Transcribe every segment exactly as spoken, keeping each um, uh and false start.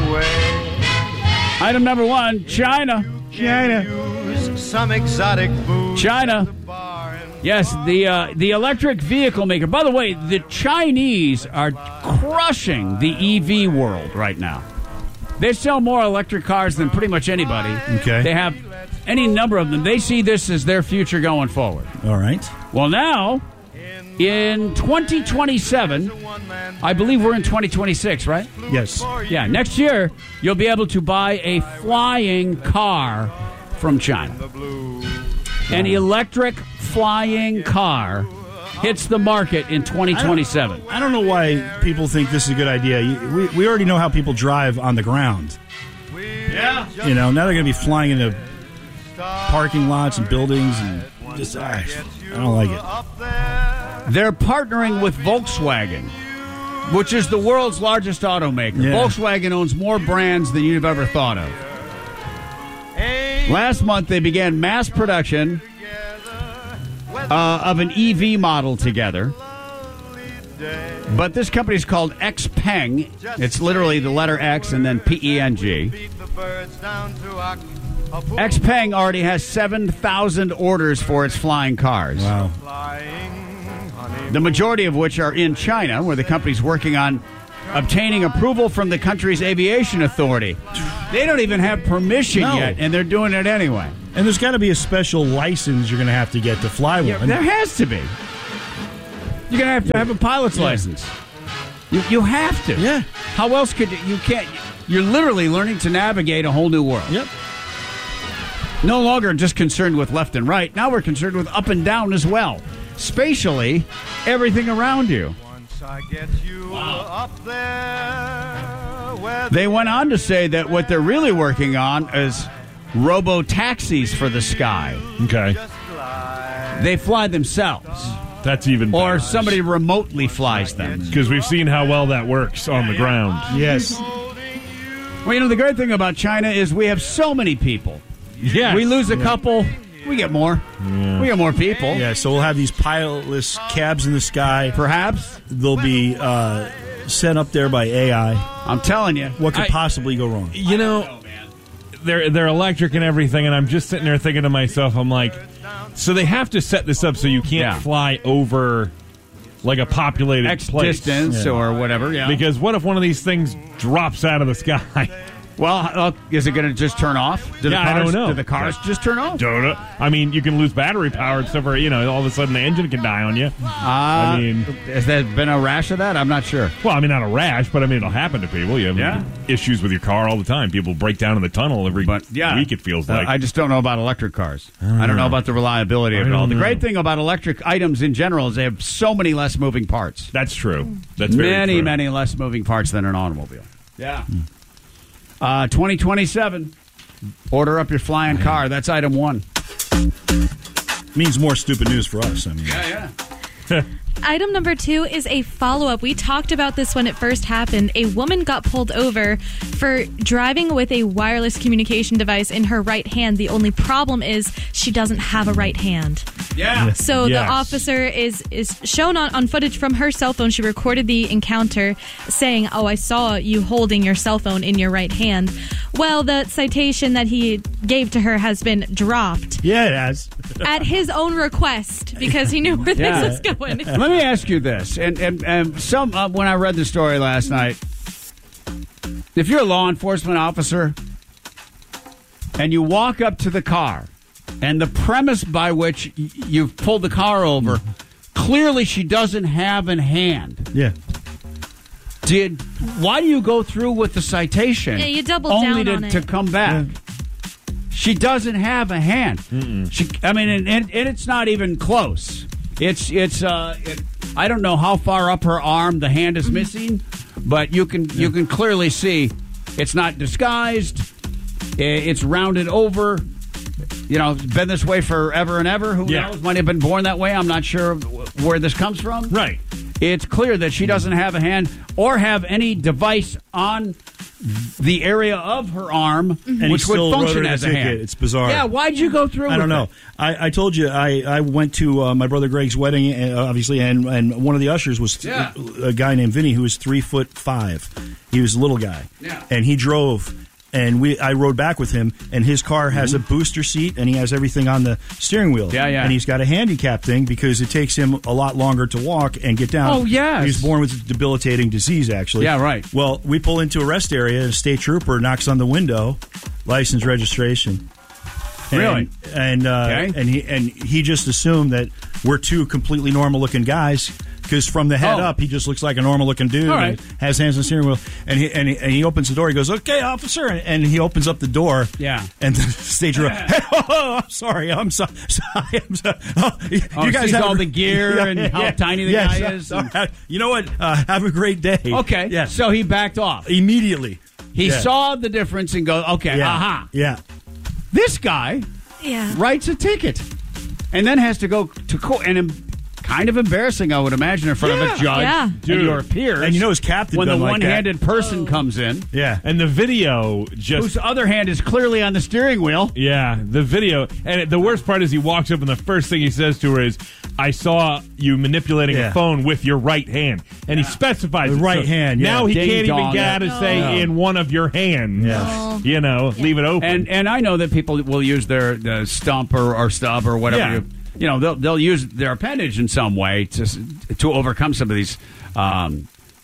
away. Item number one, China. China. Some exotic food. China. Yes, the uh, the electric vehicle maker. By the way, the Chinese are crushing the E V world right now. They sell more electric cars than pretty much anybody. Okay. They have any number of them. They see this as their future going forward. All right. Well, now, in twenty twenty-seven, I believe we're in twenty twenty-six, right? Yes. Yeah, next year, you'll be able to buy a flying car from China. An electric flying car hits the market in twenty twenty-seven. I don't, I don't know why people think this is a good idea. You- We, we already know how people drive on the ground. Yeah. You know, now they're going to be flying into parking lots and buildings, and just, ah, I don't like it. They're partnering with Volkswagen, which is the world's largest automaker. Yeah. Volkswagen owns more brands than you've ever thought of. Last month, they began mass production uh, of an E V model together. But this company is called Xpeng. It's literally the letter X and then P E N G. Xpeng already has seven thousand orders for its flying cars. Wow. The majority of which are in China, where the company's working on obtaining approval from the country's aviation authority. They don't even have permission No. yet, and they're doing it anyway. And there's got to be a special license you're going to have to get to fly Yeah, one. there has to be. You're going to have to have a pilot's Yeah. license. You, you have to. Yeah. How else could you? You can't. You're literally learning to navigate a whole new world. Yep. No longer just concerned with left and right. Now we're concerned with up and down as well. Spatially, everything around you. I get you up there where They went on to say that what they're really working on is robo-taxis for the sky. Okay. They fly themselves, That's even better. or somebody remotely flies them. Because we've seen how well that works on the ground. Yes. Well, you know, the great thing about China is we have so many people. Yes. We lose a couple, we get more. We get more people. Yeah, so we'll have these pilotless cabs in the sky. Perhaps. They'll be uh, sent up there by A I. I'm telling you. What could I- possibly go wrong? You know, they're they're electric and everything, and I'm just sitting there thinking to myself, I'm like, so they have to set this up so you can't Yeah. fly over like a populated X place. distance Yeah. or whatever. Yeah. Because what if one of these things drops out of the sky? Well, uh, is it going to just turn off? Do the Yeah, I cars, don't know. Do the cars just turn off? Don't. I mean, you can lose battery power and stuff, or, you know, all of a sudden the engine can die on you. Uh, I mean, has there been a rash of that? I'm not sure. well, I mean, not a rash, but I mean, it'll happen to people. You have Yeah. issues with your car all the time. People break down in the tunnel every But yeah, week, it feels Uh, like. I just don't know about electric cars. I don't know about the reliability of I it all. don't The know. great thing about electric items in general is they have so many less moving parts. That's true. That's very Many, true. many less moving parts than an automobile. Yeah. Uh, twenty twenty-seven. Order up your flying car. That's item one. Means more stupid news for us. I mean, Yeah, yeah. Item number two is a follow-up. We talked about this when it first happened. A woman got pulled over for driving with a wireless communication device in her right hand. The only problem is she doesn't have a right hand. Yeah. So Yes. the officer is is shown on, on footage from her cell phone. She recorded the encounter saying, oh, I saw you holding your cell phone in your right hand. Well, the citation that he gave to her has been dropped yeah, it has. at his own request because he knew where Yeah. this was going. Let me ask you this, and and, and some uh, when I read the story last night, if you're a law enforcement officer and you walk up to the car, and the premise by which y- you've pulled the car over, clearly she doesn't have in hand. Yeah. Did why do you go through with the citation? Yeah, you double only down to, on it. to come back. She doesn't have a hand. She, I mean, and, and, and it's not even close. It's it's. Uh, it, I don't know how far up her arm the hand is missing, but you can you can clearly see it's not disguised. I- It's rounded over. You know, it's been this way forever and ever. Who Yeah. knows? Might have been born that way. I'm not sure wh- where this comes from. Right. It's clear that she doesn't have a hand or have any device on the area of her arm, And which he still would wrote function her a as a ticket. hand. It's bizarre. Yeah, why'd you go through I with don't know. it? I, I told you I, I went to uh, my brother Greg's wedding, uh, obviously, and, and one of the ushers was Yeah. a, a guy named Vinny who was three foot five. He was a little guy, Yeah. and he drove. And we, I rode back with him, and his car has Mm-hmm. a booster seat, and he has everything on the steering wheel. Yeah, yeah. And he's got a handicap thing because it takes him a lot longer to walk and get down. Oh, yes. He was born with a debilitating disease, actually. Yeah, right. Well, we pull into a rest area, and a state trooper knocks on the window, license, registration. And, Really? And uh, Okay. and he and he just assumed that we're two completely normal looking guys. Because from the head Oh. up, he just looks like a normal looking dude. All right. And has hands on the steering wheel, and he and he, and he opens the door. He goes, "Okay, officer," and, and he opens up the door. Yeah. And the stage room. Hey, oh, I'm sorry. I'm so, sorry. I'm sorry. Oh, you Oh, you guys sees have all a- the gear and how tiny the Yes, guy is all and- right. You know what? Uh, have a great day. Okay, Yeah. so he backed off. Immediately. He Yeah. saw the difference and goes, okay, Yeah. aha. Yeah. This guy Yeah. writes a ticket and then has to go to court. And em- kind of embarrassing, I would imagine, in front of Yeah. a judge Yeah. and Dude. your peers. And you know his captain when the done like that. one-handed person comes in, Yeah. And the video just whose other hand is clearly on the steering wheel. Yeah, the video. And the worst part is he walks up and the first thing he says to her is, I saw you manipulating Yeah. a phone with your right hand. And he specifies The it. right hand, yeah. Now he Ding can't dong. even get out to say No. in one of your hands. Yes. You know, leave it open. And and I know that people will use their the stump or, or stub or whatever. Yeah. You, you know, they'll they'll use their appendage in some way to to overcome some of these um,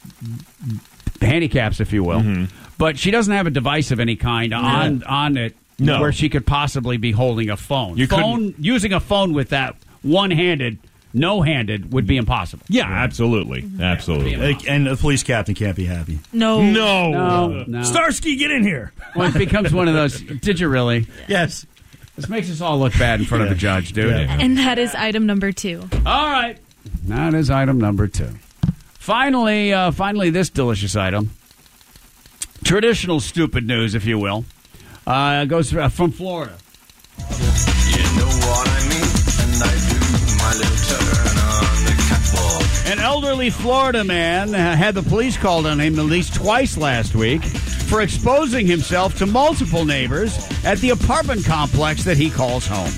handicaps, if you will. Mm-hmm. But she doesn't have a device of any kind on on it No. where she could possibly be holding a phone. You phone using a phone with that one-handed, no-handed would be impossible. yeah, absolutely. Absolutely. Like, and the police captain can't be happy. No. No. No, no. Starsky, get in here. Well, it becomes one of those. Did you really? Yes. This makes us all look bad in front of the judge, dude. Yeah. And that is item number two. All right. That is item number two. Finally, uh, finally, this delicious item. Traditional stupid news, if you will. Uh, goes uh, from Florida. You know what I mean? And I do my little turn on the catwalk. An elderly Florida man uh, had the police called on him at least twice last week for exposing himself to multiple neighbors at the apartment complex that he calls home.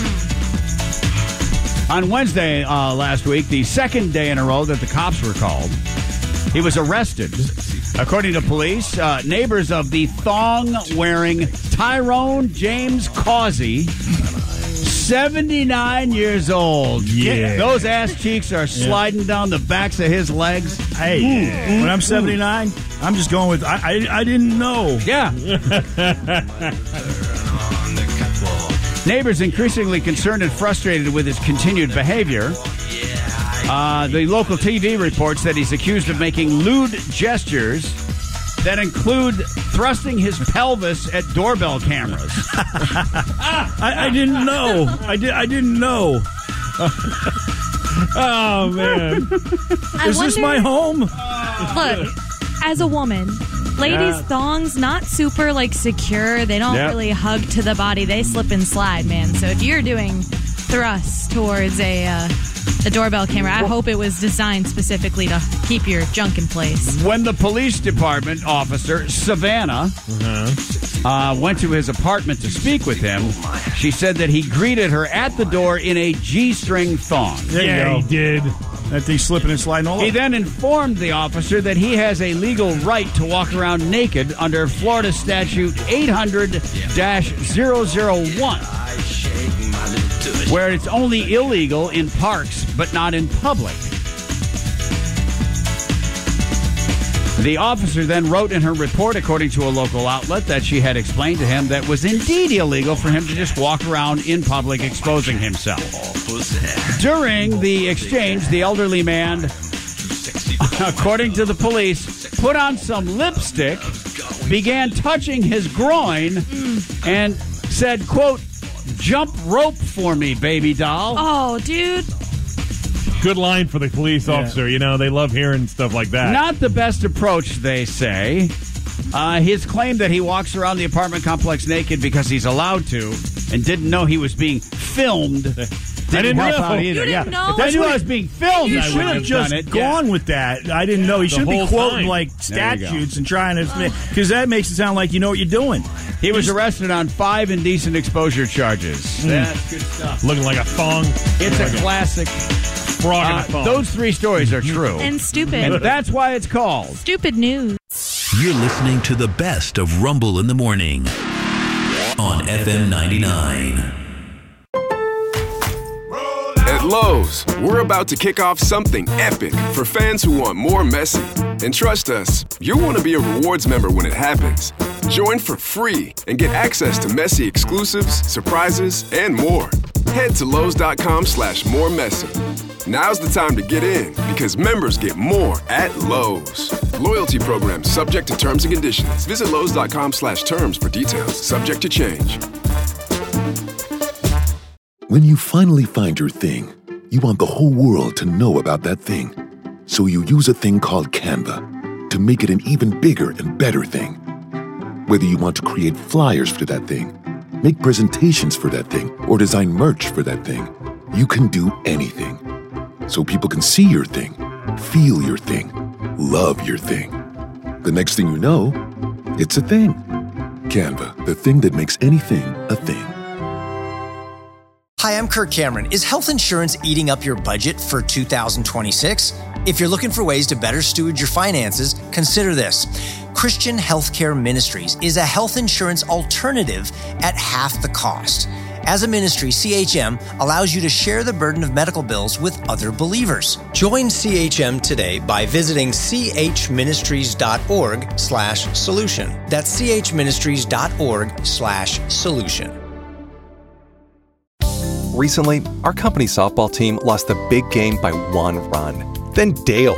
On Wednesday uh, last week, the second day in a row that the cops were called, he was arrested. According to police, uh, neighbors of the thong-wearing Tyrone James Causey, seventy-nine years old. Yeah. Those ass cheeks are sliding down the backs of his legs. Hey, when I'm seventy-nine, I'm just going with, I, I, I didn't know. Yeah. On the catwalk. Neighbors increasingly concerned and frustrated with his continued behavior. Uh, the local T V reports that he's accused of making lewd gestures that include thrusting his pelvis at doorbell cameras. I, I didn't know. I, did, I didn't know. Oh, man. I Is this wonder- my home? Look, as a woman, ladies' Yeah. thongs not super like secure. They don't Yep. really hug to the body. They slip and slide, man. So if you're doing thrusts towards a uh, a doorbell camera, I hope it was designed specifically to keep your junk in place. When the police department officer, Savannah, uh, went to his apartment to speak with him, she said that he greeted her at the door in a G-string thong. There you Yeah, go. he did. That thing's slipping and sliding all He over. then informed the officer that he has a legal right to walk around naked under Florida Statute eight hundred dash zero zero one, I shake my little tush. where it's only illegal in parks but not in public. The officer then wrote in her report, according to a local outlet, that she had explained to him that it was indeed illegal for him to just walk around in public exposing himself. Pussy. During the exchange, the elderly man, according to the police, put on some lipstick, began touching his groin, and said, quote, "Jump rope for me, baby doll." Oh, dude. Good line for the police officer. You know, they love hearing stuff like that. Not the best approach, they say. Uh, his claim that he walks around the apartment complex naked because he's allowed to and didn't know he was being filmed didn't, didn't help know. out either. You yeah, didn't know? if I knew I was being filmed, You I should wouldn't have have just done it. gone Yeah. with that. I didn't know. You The shouldn't be whole quoting time. like There you go. statutes and trying to, because that makes it sound like you know what you're doing. He was arrested on five indecent exposure charges. That's good stuff. Looking like a thong. It's a classic. Frog in Uh, a thong. those three stories are true. And stupid. And that's why it's called. Stupid news. You're listening to the best of Rumble in the Morning on F M ninety-nine. At Lowe's, we're about to kick off something epic for fans who want more Messi. And trust us, you'll want to be a rewards member when it happens. Join for free and get access to Messi exclusives, surprises, and more. Head to Lowe's.com slash more Messi. Now's the time to get in because members get more at Lowe's. Loyalty program subject to terms and conditions. Visit Lowe's.com slash terms for details. Subject to change. When you finally find your thing, you want the whole world to know about that thing. So you use a thing called Canva to make it an even bigger and better thing. Whether you want to create flyers for that thing, make presentations for that thing, or design merch for that thing, you can do anything. So people can see your thing, feel your thing, love your thing. The next thing you know, it's a thing. Canva, the thing that makes anything a thing. Hi, I'm Kirk Cameron. Is health insurance eating up your budget for two thousand twenty-six? If you're looking for ways to better steward your finances, consider this. Christian Healthcare Ministries is a health insurance alternative at half the cost. As a ministry, C H M allows you to share the burden of medical bills with other believers. Join C H M today by visiting chministries.org slash solution. That's chministries.org slash solution. Recently, our company softball team lost the big game by one run. Then Dale